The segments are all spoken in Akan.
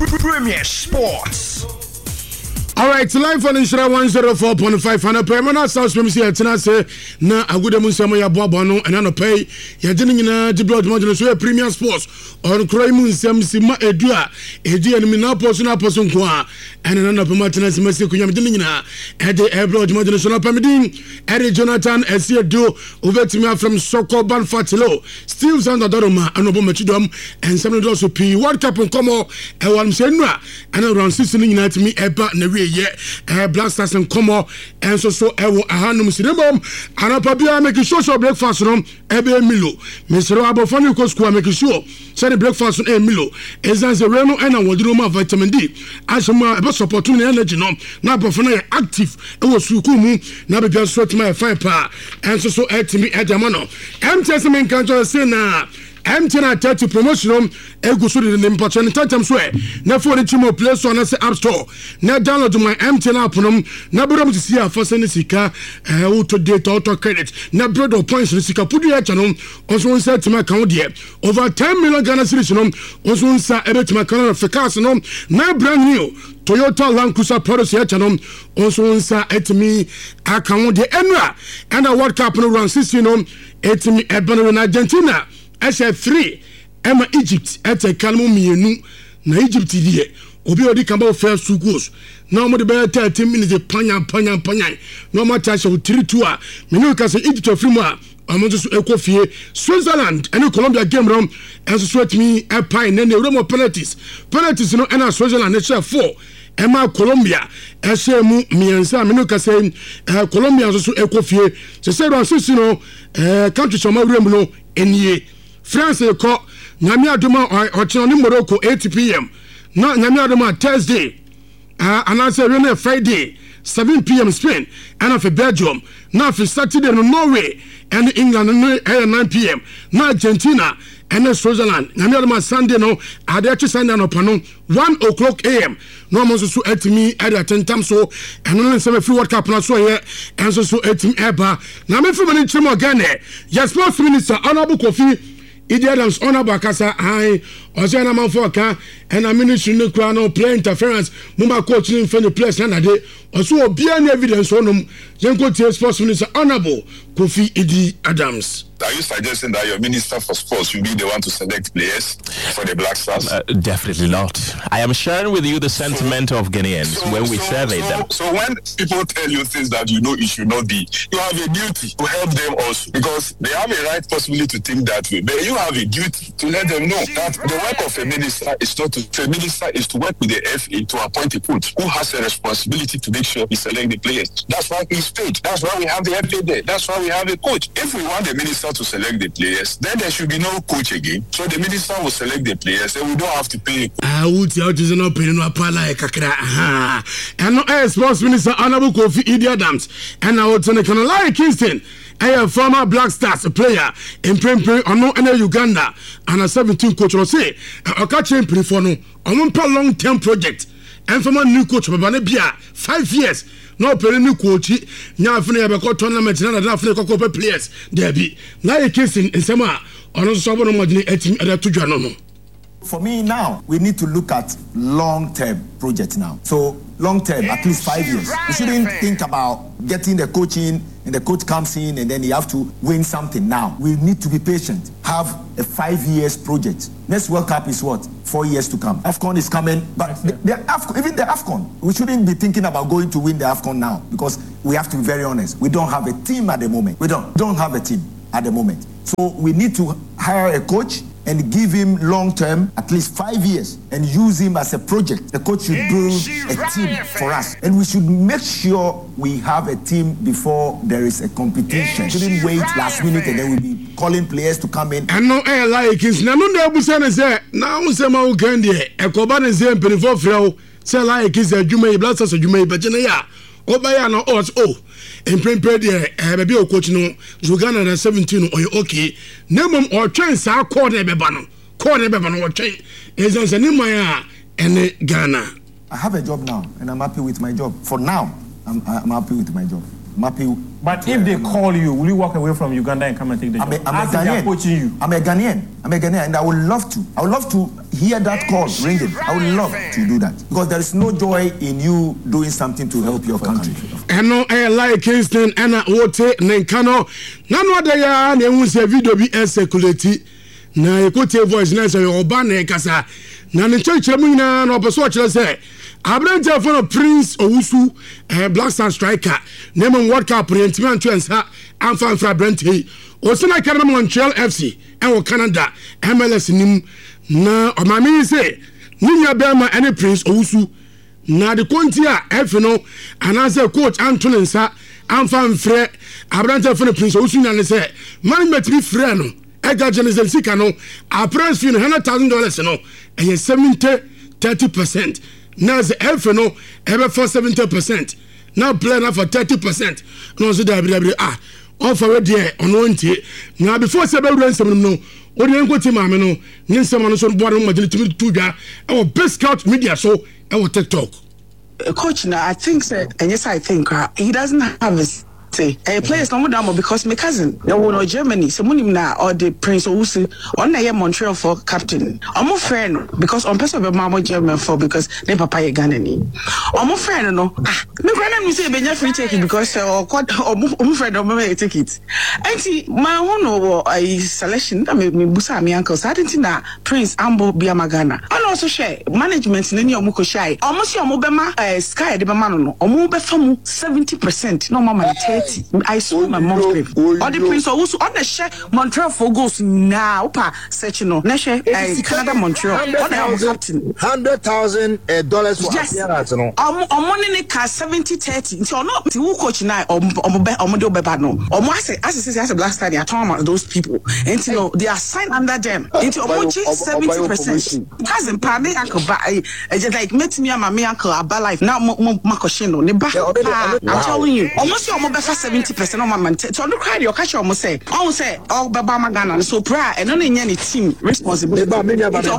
Premier Sports. All right, live on Inshira 104.5 and a permanent South Premium here tonight. Na agude munsamo ya boabo no ena no pay ya jeni nyina diblo odmo so Premier Sports on kroi munsam sima edu a edu enimi na poso nko a ena na pema tena sima se kunyam jeni nyina ede eblo odmo so na pamedin ede Jonathan Esiedu ovetimi from Soko Banfatilo Steve Zandadoroma anobo machidom ensam do so P World Cup nkomo e wan senua ena round 6 nyina timi eba na we Blasters and Como and so ewo ahanum sidemom anapa bia make sure breakfast no ebe milo Mr. Abofani ko school make sure say the breakfast no milo ezanze reno and wodiro ma vitamin D asema ebe support no energy no na Abofani active ewo suku mu na be so tima fine pa and so etimi edamano MTS men kanjo say na MTN 30 promotion egusu de important time so na for the chimo play store na say app store na download my MTN app no na bro to see afo send sika auto data auto credit na brodo points sika pudu ya channel also set my account there over 10 million Ghana cedis no also sa ebet my account for cars no na brand new Toyota Land Cruiser products ya channel also sa etimi account there enra and a World Cup no round 16 no etimi ebano na Argentina SF3 Emma Egypt ete kalmo mienu na Egypt die obi odi kamba first two goals na mo de be 30 minutes panya no ma ta show 3-2 a menu ka se Egypt afrimu a amonso so ekofie Switzerland and Colombia game round and so sweat me a pine na Euro penalties no na Switzerland na share 4 Emma Colombia mu miensa menu ka se Colombia so ekofie se say round 6 no country choma rem no enie France ko nyame adoma ochino ni Morocco 8 p.m. na nyame adoma Thursday anase rene Friday 7 p.m. Spain and for Belgium na for Saturday no Norway and England no 9 p.m. na Argentina and Switzerland nyame adoma Sunday no ade Sunday no pano 1 o'clock a.m. no mo so etimi at 10 time so and no say free World Cup na so here and so etimi eba na me from ni chimo Ghana yes sports minister Honorable Kofi Idi Adams honorable akasa ai ozo na manfo ka and a ministry no kra no play interference mumba coach ni mfa no place na de ozo obi an evidence onum yenko tie sports minister Honorable Kofi Idi Adams. Are you suggesting that your minister for sports will be the one to select players for the Black Stars? Definitely not. I am sharing with you the sentiment of Ghanaians when we survey them. So when people tell you things that you know it should not be, you have a duty to help them also, because they have a right possibly to think that way. But you have a duty to let them know that the work of a minister is not to. A minister is to work with the FA to appoint a coach who has a responsibility to make sure he select the players. That's why he's paid. That's why we have the FA there. That's why we have a coach. If we want the minister to select the players, then there should be no coach again. So the minister will select the players and we don't have to pay. And sports minister Honorable Kofi Idi Adams and now Larry Kingston, a former Black Stars player in Prempre on Uganda and a 17 coach will say a catching prefono on long term project and from a new coach Babana 5 years. No new coach nya afune abeko tournament na na afune kokko players there be na e case in sema ono so bono modini etim ada tudwa no. For me now, we need to look at long-term projects now. So long-term, at least 5 years. We shouldn't think about getting the coach in and the coach comes in and then you have to win something now. We need to be patient. Have a 5 years project. Next World Cup is what? 4 years to come. AFCON is coming, but even the AFCON, we shouldn't be thinking about going to win the AFCON now because we have to be very honest. We don't have a team at the moment. We don't have a team at the moment. So we need to hire a coach and give him long-term, at least 5 years, and use him as a project. The coach should build a team for us. And we should make sure we have a team before there is a competition. Shouldn't wait last minute and then we'll be calling players to come in. And no air like it's no Busana say, now Sama Ugandi, a Koban is there, Penifo Frau, say like is a Jumay Blasters or Jumay Bajanaya, Obayano odds in Prempre there, baby coach no, Uganda 17 or okay. Nemum or train sa corner bebano or train is an Nimaya and Ghana. I have a job now and I'm happy with my job. For now, I'm happy with my job. Mapi. But if they call you, will you walk away from Uganda and come and take the job? I'm a Ghanaian. Coaching you. I'm a Ghanaian, and I would love to hear that call ringing. I would love to do that because there is no joy in you doing something to help your country. And no, like Kingston and Wote Nenkano. None of the yarn and we say video be circulate. Na ekote voice na say oba na kasa. Na ne chechemu na no person chele say Abrante for Prince Owusu Black Star striker. Name World Cup rentimi anto ensa amfa fra Brente. Osina kana Montreal FC and Canada MLS nim na omami say ninya bema any Prince Owusu na de konti a F no anase coach Anthony Nsa amfa mfre Abrante for Prince Owusu na ne say management bi frɛ no ega Genesis sika no a price fee $100,000 no and 30%. Now the F no ever for 70%. Now play now for 30%. No so that offer there on one day. Now before several run some no what you go to mama no nin someone so board no to tuga our best scout media show our TikTok. Coach now I think and yes I think he doesn't have his players no more because my cousin no Germany so munim na or the Prince Owusu on na Montreal for captain omo friend because on person be mama German for because they papa ye Ghana ni omo friend no me friend me say be free ticket because omo friend omo take it enti my one I selection that me busa me uncle so I didn't na Prince Ambo be Ghana and also share management ni omo ko share omo si omo be ma sky de be ma no omo be famu 70% no mama 30. I saw my mom's grave. All the Prince Owusu on the share Montreal for goals now. Pa search no. Neshe Canada Montreal. On the captain. $100,000 for appearance no. Money ne ka 70-30. So no. Ti who coach na omo do beba no. Omo as a Black Star they are talking those people. And you know they are signed under them. Into omo 70%. Cousin pa me uncle ba just like met me and my uncle about life now makoshino ne ba. I'm telling you. Almost omo 70% of my man. So look how you catch almost say Baba Ghana so pra and only any team responsibility. It's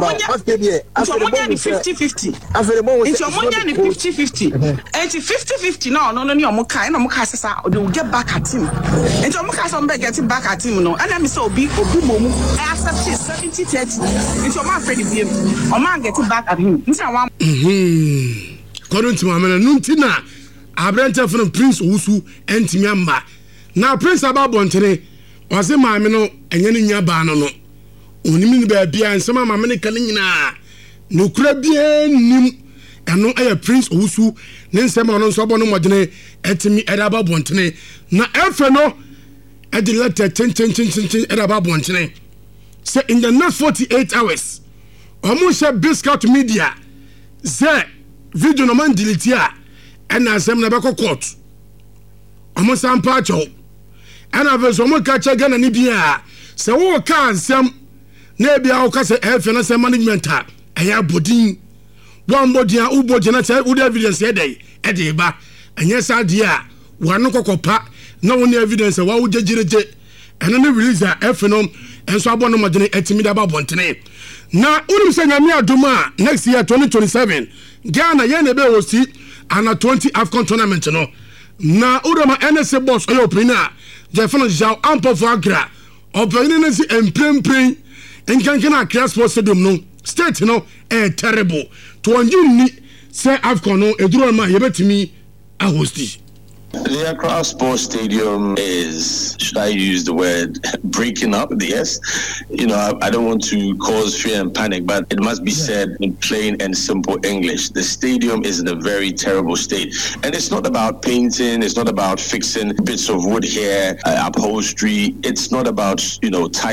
50-50. It's 50-50. And 50-50 no Moka no Mokasa they will get back at him. And so Mokasa getting back at him no. And I'm so big Obumomu I accept 70-30. It's your man Freddie Beam. Or man getting back at him. According to my man Nuntina Abrante from Prince Owusu enti amba na Prince Ababontere wase maame no enye ne nya ba no onimi ni ba bia nsema maame ne kan nyina no kura bia nim eno Prince Owusu ne nsema no so bono modene etimi Ababontere na efe no e de letter ten Ababontere say in the next 48 hours almost Biscuit Media say video no man delete ya and asem na beko court omo sampa cho and aveso mo ka cha Ghana ni bia se wo ka asem na bia wo ka se efe na se management a eya bodin one body a ubodi na se wood evidence e dey ba enye sa dia wano kokopa na woni evidence wa wo jejereje and na release a efe no enso abono modene etimi da ba bontene na unim se nyame adoma next year 2027 Ghana ye na be hosti ana 20 AFCON tournament no na urama NSA boss oyo opina Jefano Jao ampo for Agra opina nsi emprempren enkankana Accra Sports Stadium no state no terrible to onjuni say AFCON no eduro ma yebetimi a hosti. The Accra Sports Stadium is, should I use the word, breaking up? Yes. You know, I don't want to cause fear and panic, but it must be said in plain and simple English. The stadium is in a very terrible state. And it's not about painting. It's not about fixing bits of wood here, upholstery. It's not about,